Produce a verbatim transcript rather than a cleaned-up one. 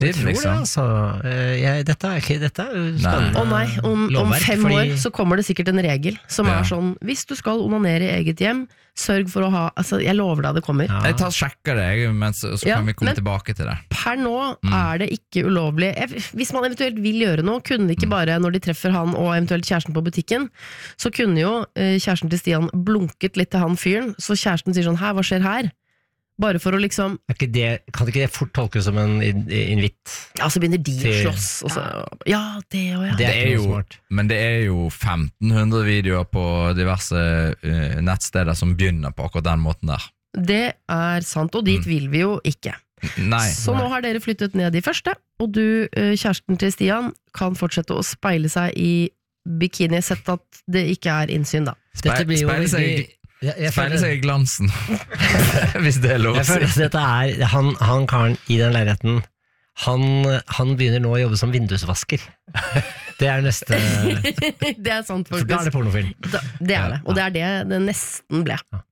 Jeg tror det, altså. Jeg, dette er ikke dette er spennende. Å nei, om, om fem fordi... år så kommer det sikkert en regel som ja. er sånn, hvis du skal onanere i eget hjem, sørg for å ha, altså jeg lover deg det kommer. Ja. Jeg tar og sjekker det, men så, så ja, kan vi komme tilbake til det. Per nå mm. er det ikke ulovlig. Hvis man eventuelt vil gjøre noe, kunne det ikke bare når de treffer han og eventuelt kjæresten på butikken, så kunne jo kjæresten til Stian blunket litt til han fyren, så kjæresten sier sånn, her, hva skjer her? Bare for å liksom er ikke det, kan ikke det fort tolkes som en invitt? Ja, så begynner de til... å slåss og så, ja, det og ja det er jo, men det er jo femten hundre videoer på diverse uh, nettsteder som begynner på akkurat den måten der. Det er sant, og dit mm. vil vi jo ikke. Nei, så nei. Nå har dere flyttet ned i første, og du, uh, kjæresten til Stian, kan fortsette å speile seg i bikini, sett at det ikke er innsyn da. Dette blir jo speile seg i Jeg, jeg Speiler seg i glansen hvis det er lov å si. Jeg føler at dette er han, han karen i den leiligheten han, han begynner nå å jobbe som vindusvasker. Det er neste Det er sant faktisk. For da er det pornofilm. da, Det er det, og det er det det nesten ble.